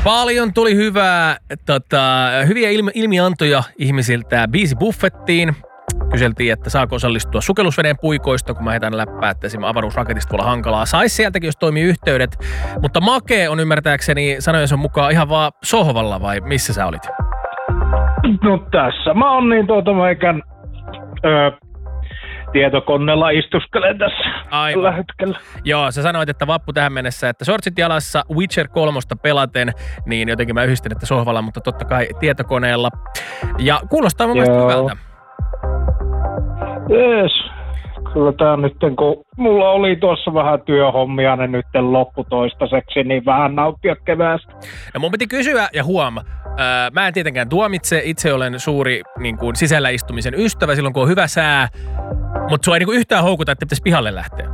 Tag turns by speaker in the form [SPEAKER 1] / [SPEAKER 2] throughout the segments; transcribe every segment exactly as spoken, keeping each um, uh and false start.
[SPEAKER 1] Paljon tuli hyvää, tota, hyviä ilmi- ilmiantoja ihmisiltä biisibuffettiin. Kyseltiin, että saako osallistua sukellusveden puikoista, kun mä heitän läppää, että esimerkiksi avaruusraketista voi olla hankalaa. Sais sieltäkin, jos toimii yhteydet. Mutta Make on ymmärtääkseni sanojensa mukaan ihan vaan sohvalla, vai missä sä olit?
[SPEAKER 2] No tässä mä oon niin tuota meikän öö, tietokoneella istuskelen tässä
[SPEAKER 1] Aivan.
[SPEAKER 2] tällä hetkellä.
[SPEAKER 1] Joo, sä sanoit, että vappu tähän mennessä, että shortsit jalassa Witcher kolmosta pelaten, niin jotenkin mä yhdistin, että sohvalla, mutta totta kai tietokoneella. Ja kuulostaa mun mielestä hyvältä.
[SPEAKER 2] Jees. Kyllä tää nyt, kun mulla oli tuossa vähän työhommia, ne nyt loppu toistaiseksi, niin vähän nauttia keväästä.
[SPEAKER 1] No mun piti kysyä, ja huom, ää, mä en tietenkään tuomitse, itse olen suuri niin kuin sisällä istumisen ystävä silloin, kun on hyvä sää, mutta sua ei niin kuin yhtään houkuta, että pitäisi pihalle lähteä.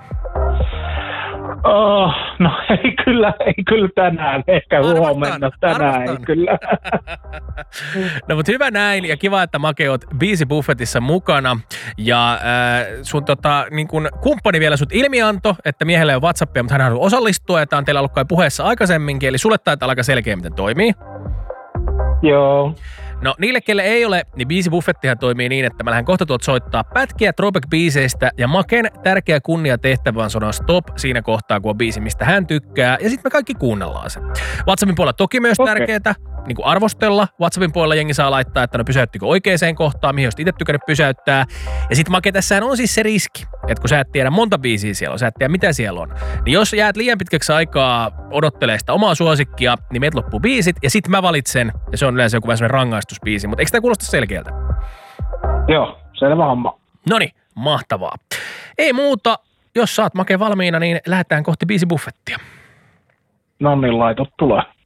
[SPEAKER 2] Oh, no ei kyllä, ei kyllä tänään, ehkä
[SPEAKER 1] Arvostan,
[SPEAKER 2] huomenna, tänään
[SPEAKER 1] arvostan.
[SPEAKER 2] ei kyllä.
[SPEAKER 1] No mut hyvä näin, ja kiva, että Make oot biisibuffetissa mukana. Ja äh, sun tota, niin kun kumppani vielä sut ilmianto, että miehellä ei ole WhatsAppia, mutta hän haluaa osallistua, ja tää on teillä ollut kai puheessa aikaisemminkin, eli sulle taitaa aika selkeä, miten toimii.
[SPEAKER 2] Joo.
[SPEAKER 1] No niille, kelle ei ole, niin biisibuffettihan toimii niin, että mä lähden kohta tuot soittaa pätkiä throwback-biiseistä, ja Maken tärkeä kunnia tehtävä on sanoa stop siinä kohtaa, kun on biisi, mistä hän tykkää, ja sitten me kaikki kuunnellaan se. WhatsAppin puolella toki myös
[SPEAKER 2] Okay.
[SPEAKER 1] tärkeää, niin kuin arvostella. WhatsAppin puolella jengi saa laittaa, että no pysäyttikö oikeaan kohtaan, mihin olisit itse tykännyt pysäyttää. Ja sitten Make, tässähän on siis se riski, että kun sä et tiedä monta biisiä siellä on, sä et tiedä mitä siellä on, niin jos jäät liian pitkäksi aikaa odottelee sitä omaa suosikkia, niin meiltä loppuu biisit, ja sitten mä valitsen, ja se on yleensä joku vähän sellainen rangaistusbiisi, mutta eikö tämä kuulosta selkeältä?
[SPEAKER 2] Joo, selvä homma.
[SPEAKER 1] Noniin, mahtavaa. Ei muuta, jos saat Make valmiina, niin lähdetään kohti biisibuffettia.
[SPEAKER 2] No niin, laitot tulee.